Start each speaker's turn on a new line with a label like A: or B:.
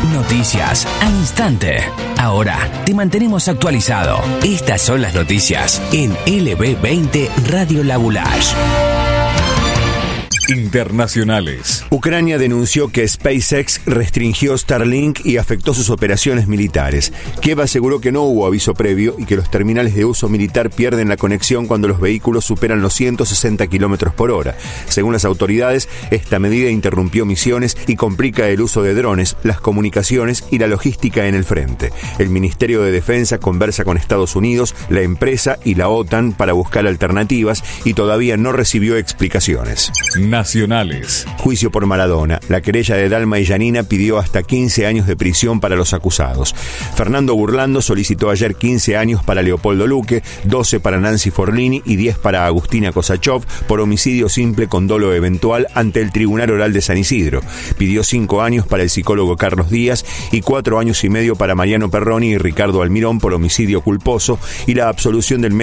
A: Noticias al instante. Ahora te mantenemos actualizado. Estas son las noticias en LB20 Radio Labulash.
B: Internacionales.
C: Ucrania denunció que SpaceX restringió Starlink y afectó sus operaciones militares. Kiev aseguró que no hubo aviso previo y que los terminales de uso militar pierden la conexión cuando los vehículos superan los 160 km por hora. Según las autoridades, esta medida interrumpió misiones y complica el uso de drones, las comunicaciones y la logística en el frente. El Ministerio de Defensa conversa con Estados Unidos, la empresa y la OTAN para buscar alternativas y todavía no recibió explicaciones.
B: Nacionales.
C: Juicio por Maradona. La querella de Dalma y Janina pidió hasta 15 años de prisión para los acusados. Fernando Burlando solicitó ayer 15 años para Leopoldo Luque, 12 para Nancy Forlini y 10 para Agustina Kosachov por homicidio simple con dolo eventual ante el Tribunal Oral de San Isidro. Pidió 5 años para el psicólogo Carlos Díaz y 4 años y medio para Mariano Perroni y Ricardo Almirón por homicidio culposo y la absolución del